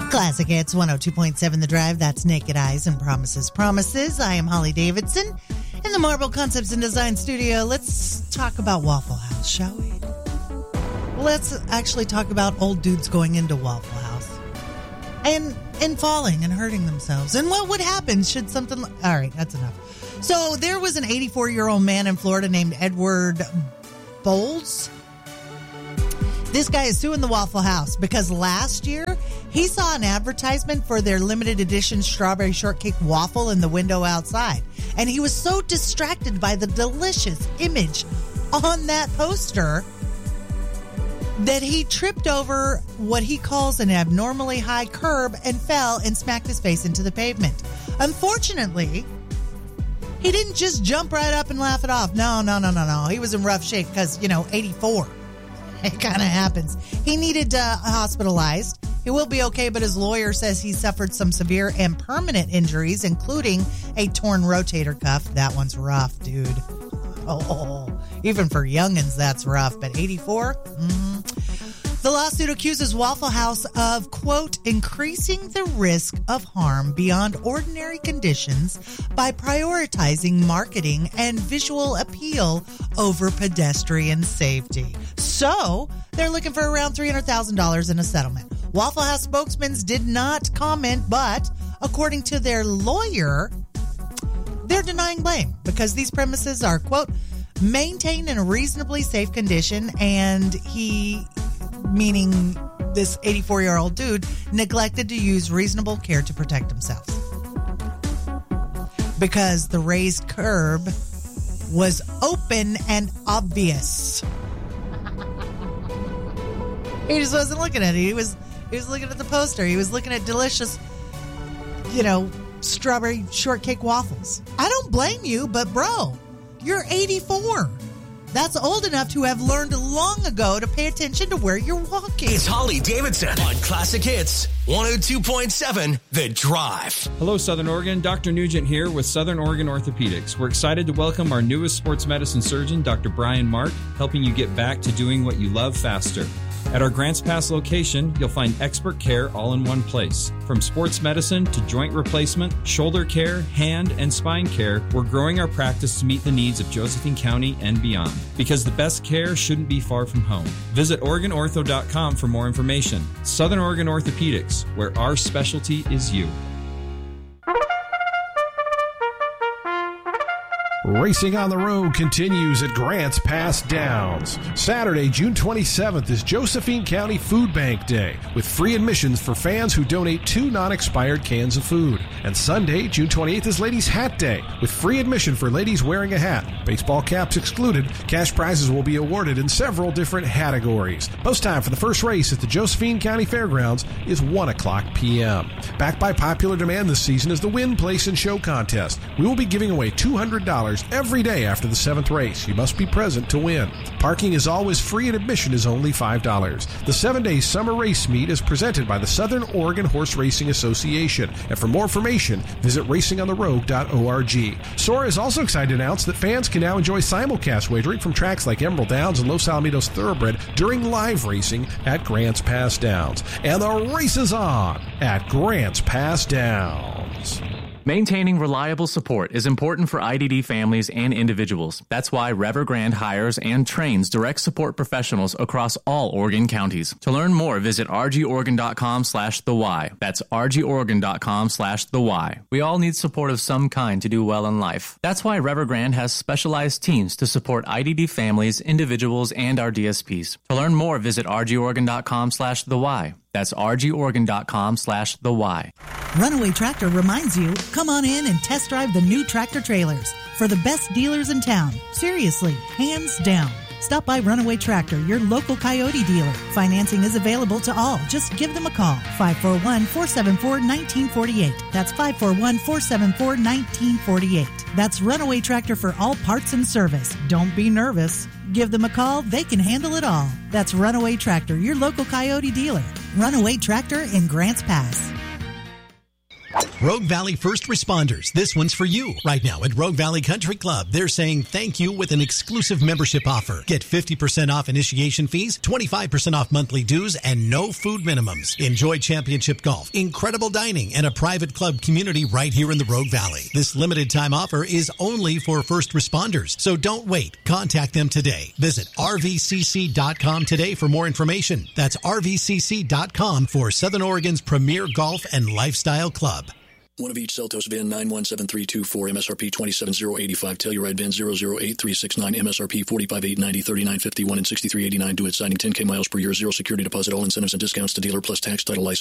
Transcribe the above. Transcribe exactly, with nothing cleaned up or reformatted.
Classic Hits one oh two point seven The Drive. That's Naked Eyes and Promises, Promises. I am Holly Davidson in the Marble Concepts and Design Studio. Let's talk about Waffle House, shall we? Let's actually talk about old dudes going into Waffle House and and falling and hurting themselves. And what would happen should something... All right, that's enough. So there was an eighty-four-year-old man in Florida named Edward Bowles. This guy is suing the Waffle House because last year he saw an advertisement for their limited edition strawberry shortcake waffle in the window outside. And he was so distracted by the delicious image on that poster that he tripped over what he calls an abnormally high curb and fell and smacked his face into the pavement. Unfortunately, he didn't just jump right up and laugh it off. No, no, no, no, no. He was in rough shape because, you know, eighty-four. It kind of happens. He needed uh, hospitalized. He will be okay, but his lawyer says he suffered some severe and permanent injuries, including a torn rotator cuff. That one's rough, dude. Oh, even for youngins, that's rough. But eighty-four? Mm. The lawsuit accuses Waffle House of, quote, increasing the risk of harm beyond ordinary conditions by prioritizing marketing and visual appeal over pedestrian safety. So, they're looking for around three hundred thousand dollars in a settlement. Waffle House spokesmen did not comment, but according to their lawyer, they're denying blame because these premises are, quote, maintained in a reasonably safe condition, and he, meaning this eighty-four-year-old dude, neglected to use reasonable care to protect himself. Because the raised curb was open and obvious. He just wasn't looking at it. He was he was looking at the poster. He was looking at delicious, you know, strawberry shortcake waffles. I don't blame you, but bro, you're eighty-four. That's old enough to have learned long ago to pay attention to where you're walking. It's Holly Davidson on Classic Hits one oh two point seven The Drive. Hello, Southern Oregon. Doctor Nugent here with Southern Oregon Orthopedics. We're excited to welcome our newest sports medicine surgeon, Doctor Brian Mark, helping you get back to doing what you love faster. At our Grants Pass location, you'll find expert care all in one place. From sports medicine to joint replacement, shoulder care, hand and spine care, we're growing our practice to meet the needs of Josephine County and beyond. Because the best care shouldn't be far from home. Visit Oregon Ortho dot com for more information. Southern Oregon Orthopedics, where our specialty is you. Racing on the Road continues at Grants Pass Downs. Saturday, June twenty-seventh is Josephine County Food Bank Day with free admissions for fans who donate two non-expired cans of food. And Sunday, June twenty-eighth is Ladies Hat Day with free admission for ladies wearing a hat. Baseball caps excluded. Cash prizes will be awarded in several different categories. Post time for the first race at the Josephine County Fairgrounds is one o'clock p.m. Backed by popular demand this season is the Win, Place, and Show contest. We will be giving away two hundred dollars every day after the seventh race. You must be present to win. Parking is always free and admission is only five dollars. The seven-day summer race meet is presented by the Southern Oregon Horse Racing Association. And for more information, visit racing on the road dot org. S O R is also excited to announce that fans can now enjoy simulcast wagering from tracks like Emerald Downs and Los Alamitos Thoroughbred during live racing at Grants Pass Downs. And the race is on at Grants Pass Downs. Maintaining reliable support is important for I D D families and individuals. That's why Evergrande hires and trains direct support professionals across all Oregon counties. To learn more, visit r g oregon dot com slash the why. That's r g oregon dot com slash the why. We all need support of some kind to do well in life. That's why Evergrande has specialized teams to support I D D families, individuals, and our D S Ps. To learn more, visit r g oregon dot com slash the why. That's r g oregon dot com slash the why. Runaway Tractor reminds you, come on in and test drive the new tractor trailers for the best dealers in town. Seriously, hands down. Stop by Runaway Tractor, your local Coyote dealer. Financing is available to all. Just give them a call. five four one, four seven four, one nine four eight. That's five four one, four seven four, one nine four eight. That's Runaway Tractor for all parts and service. Don't be nervous. Give them a call. They can handle it all. That's Runaway Tractor, your local Coyote dealer. Runaway Tractor in Grants Pass. Rogue Valley First Responders, this one's for you. Right now at Rogue Valley Country Club, they're saying thank you with an exclusive membership offer. Get fifty percent off initiation fees, twenty-five percent off monthly dues, and no food minimums. Enjoy championship golf, incredible dining, and a private club community right here in the Rogue Valley. This limited time offer is only for first responders, so don't wait. Contact them today. Visit R V C C dot com today for more information. That's R V C C dot com for Southern Oregon's premier golf and lifestyle club. One of each Seltos van nine one seven three two four, M S R P two seven zero eight five, Telluride van zero zero eight three six nine, M S R P forty-five eight ninety, thirty-nine fifty-one and sixty-three eighty-nine. Do it signing ten K miles per year, zero security deposit, all incentives and discounts to dealer plus tax, title, license.